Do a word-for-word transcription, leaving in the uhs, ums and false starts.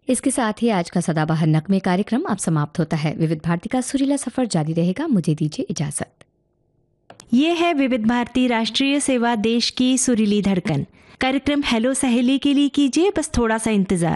इसके साथ ही आज का सदाबहार नगमे कार्यक्रम अब समाप्त होता है। विविध भारती का सुरीला सफर जारी रहेगा। मुझे दीजिए इजाजत। ये है विविध भारती राष्ट्रीय सेवा, देश की सुरीली धड़कन। कार्यक्रम हेलो सहेली के लिए कीजिए बस थोड़ा सा इंतजार।